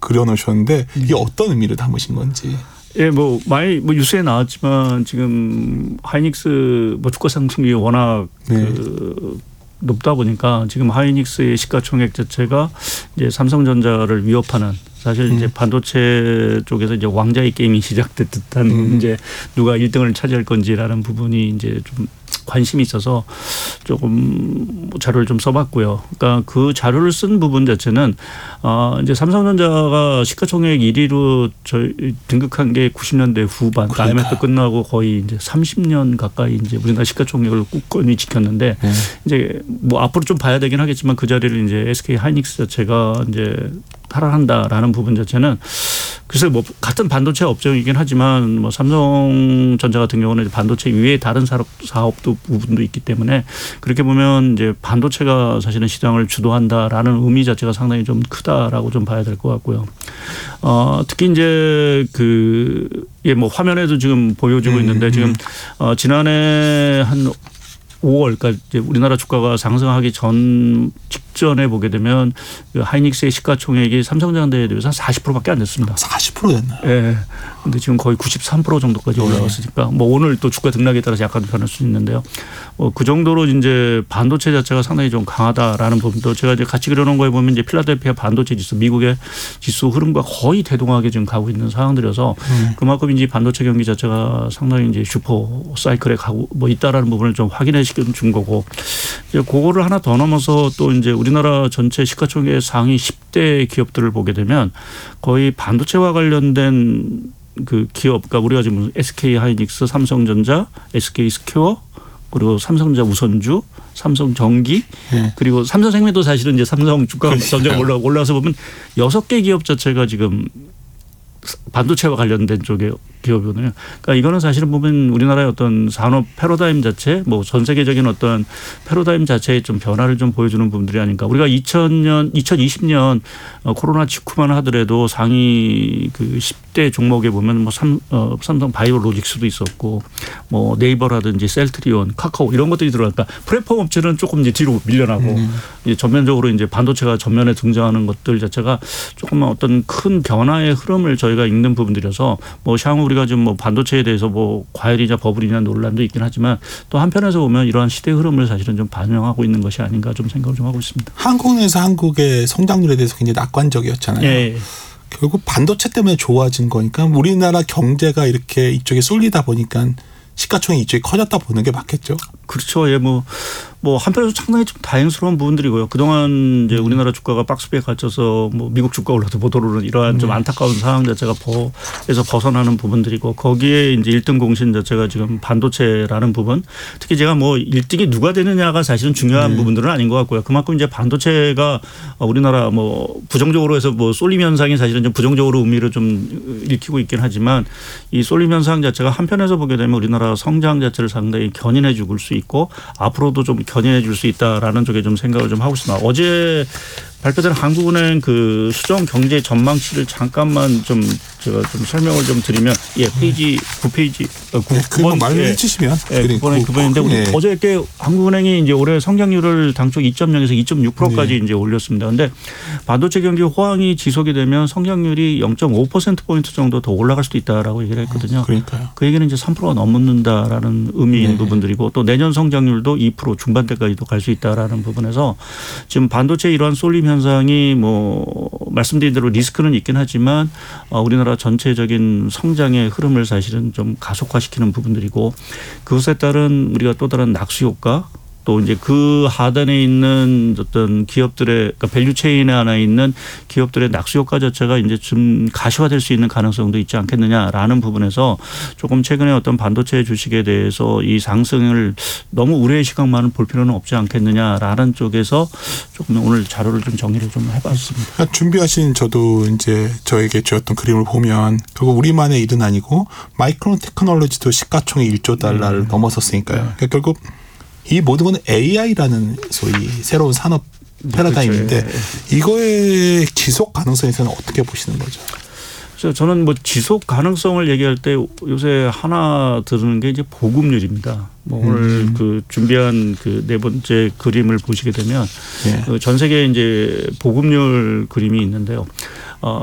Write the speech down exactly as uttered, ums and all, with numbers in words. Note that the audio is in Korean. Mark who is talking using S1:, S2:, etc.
S1: 그려놓으셨는데 이게 어떤 의미를 담으신 건지.
S2: 예, 뭐 많이 뭐 뉴스에 나왔지만 지금 하이닉스 뭐 주가 상승률이 워낙 네. 그 높다 보니까 지금 하이닉스의 시가총액 자체가 이제 삼성전자를 위협하는 사실 음. 이제 반도체 쪽에서 이제 왕자의 게임이 시작된 듯한 음. 이제 누가 일 등을 차지할 건지라는 부분이 이제 좀 관심이 있어서 조금 자료를 좀 써봤고요. 그러니까 그 자료를 쓴 부분 자체는 어 이제 삼성전자가 시가총액 일 위로 저희 등극한 게 구십 년대 후반, 아이엠에프 끝나고 거의 이제 삼십 년 가까이 이제 우리나라 시가총액을 굳건히 지켰는데 네. 이제 뭐 앞으로 좀 봐야 되긴 하겠지만 그 자리를 이제 에스케이 하이닉스 자체가 이제 탈환한다라는 부분 자체는 글쎄 뭐 같은 반도체 업종이긴 하지만 뭐 삼성전자 같은 경우는 반도체 이외에 다른 사업, 사업도 부분도 있기 때문에 그렇게 보면 이제 반도체가 사실은 시장을 주도한다라는 의미 자체가 상당히 좀 크다라고 좀 봐야 될 것 같고요. 어, 특히 이제 그 예, 뭐 화면에도 지금 보여지고 있는데 지금 어, 지난해 한 오월, 그러니까 이제 우리나라 주가가 상승하기 전 직전에 보게 되면 그 하이닉스의 시가총액이 삼성전자에 대해서 한 사십 퍼센트밖에 안 됐습니다.
S1: 사십 퍼센트 됐나요?
S2: 예. 근데 지금 거의 구십삼 퍼센트 정도까지 올라갔으니까 뭐 오늘 또 주가 등락에 따라서 약간 변할 수 있는데요. 뭐 그 정도로 이제 반도체 자체가 상당히 좀 강하다라는 부분도 제가 이제 같이 그려놓은 거에 보면 이제 필라델피아 반도체 지수, 미국의 지수 흐름과 거의 대동하게 지금 가고 있는 상황들이어서 음. 그만큼 이제 반도체 경기 자체가 상당히 이제 슈퍼 사이클에 가고 뭐 있다라는 부분을 좀 확인해 준 거고 이제 그거를 하나 더 넘어서 또 이제 우리나라 전체 시가총액 상위 십 대 기업들을 보게 되면 거의 반도체와 관련된 그 기업, 그러니까 우리가 지금 에스케이 하이닉스, 삼성전자, 에스케이 스퀘어 그리고 삼성전자 우선주, 삼성전기 네. 그리고 삼성생명도 사실은 이제 삼성 주가가 전체가 올라 올라서 보면 여섯 개 기업 자체가 지금 반도체와 관련된 쪽에 기업이거든요. 그러니까 이거는 사실은 보면 우리나라의 어떤 산업 패러다임 자체, 뭐 전 세계적인 어떤 패러다임 자체의 좀 변화를 좀 보여주는 부분들이 아닌가. 우리가 이천 년, 이천이십 년 코로나 직후만 하더라도 상위 그 십 대 종목에 보면 뭐 삼, 어, 삼성 바이오로직스도 있었고, 뭐 네이버라든지 셀트리온, 카카오 이런 것들이 들어가니까 플랫폼 업체는 조금 이제 뒤로 밀려나고 음. 이제 전면적으로 이제 반도체가 전면에 등장하는 것들 자체가 조금 어떤 큰 변화의 흐름을 저희가 읽는 부분들이어서 뭐 향후 우리가 지금 뭐 반도체에 대해서 뭐 과열이냐 버블이냐 논란도 있긴 하지만 또 한편에서 보면 이러한 시대 흐름을 사실은 좀 반영하고 있는 것이 아닌가 좀 생각을 좀 하고 있습니다.
S1: 한국에서 한국의 성장률에 대해서 굉장히 낙관적이었잖아요. 예. 결국 반도체 때문에 좋아진 거니까 우리나라 경제가 이렇게 이쪽에 쏠리다 보니까 시가총액이 이쪽이 커졌다 보는 게 맞겠죠.
S2: 그렇죠. 예, 뭐, 뭐 한편에서 상당히 좀 다행스러운 부분들이고요. 그동안 이제 우리나라 주가가 박스비에 갇혀서 뭐 미국 주가 올라도 못 오르는 이러한 좀 안타까운 상황 자체가 버에서 벗어나는 부분들이고 거기에 이제 일 등 공신 자체가 지금 반도체라는 부분. 특히 제가 뭐 일 등이 누가 되느냐가 사실은 중요한 네. 부분들은 아닌 것 같고요. 그만큼 이제 반도체가 우리나라 뭐 부정적으로 해서 뭐 쏠림 현상이 사실은 좀 부정적으로 의미를 좀 일으키고 있긴 하지만 이 쏠림 현상 자체가 한편에서 보게 되면 우리나라 성장 자체를 상당히 견인해 줄 수 있고 앞으로도 좀 견인해 줄 수 있다라는 쪽에 좀 생각을 좀 하고 있습니다. 어제 발표된 한국은행 그 수정 경제 전망치를 잠깐만 좀 제가 좀 설명을 좀 드리면 예 페이지 구 페이지 구 번
S1: 말을 해주시면
S2: 예 구 번에 구 번인데 예. 어저께 한국은행이 이제 올해 성장률을 당초 이 점 영에서 이 점 육 퍼센트까지 네. 이제 올렸습니다. 그런데 반도체 경기 호황이 지속이 되면 성장률이 영 점 오 퍼센트 포인트 정도 더 올라갈 수도 있다라고 얘기를 했거든요.
S1: 어, 그러니까요.
S2: 그 얘기는 이제 삼 퍼센트가 넘는다라는 의미인 네. 부분들이고 또 내년 성장률도 이 퍼센트 중반대까지도 갈 수 있다라는 부분에서 지금 반도체 이러한 쏠림 현상이 뭐 말씀드린 대로 리스크는 있긴 하지만 우리나라 전체적인 성장의 흐름을 사실은 좀 가속화시키는 부분들이고 그것에 따른 우리가 또 다른 낙수 효과 또 이제 그 하단에 있는 어떤 기업들의 그러니까 밸류 체인에 하나 있는 기업들의 낙수 효과 자체가 이제 좀 가시화될 수 있는 가능성도 있지 않겠느냐라는 부분에서 조금 최근에 어떤 반도체 주식에 대해서 이 상승을 너무 우려의 시각만은 볼 필요는 없지 않겠느냐라는 쪽에서 조금 오늘 자료를 좀 정리를 좀 해봤습니다.
S1: 준비하신 저도 이제 저에게 주었던 그림을 보면 결국 우리만의 일은 아니고 마이크론 테크놀로지도 시가총액 일조 달러를 네. 넘어섰으니까요. 그러니까 결국 이 모든 건 에이아이라는 소위 새로운 산업 패러다임인데 그렇죠. 이거의 지속 가능성에서는 어떻게 보시는 거죠?
S2: 그래서 저는 뭐 지속 가능성을 얘기할 때 요새 하나 들은 게 이제 보급률입니다. 뭐 음. 오늘 그 준비한 그 네 번째 그림을 보시게 되면 예. 전 세계 이제 보급률 그림이 있는데요.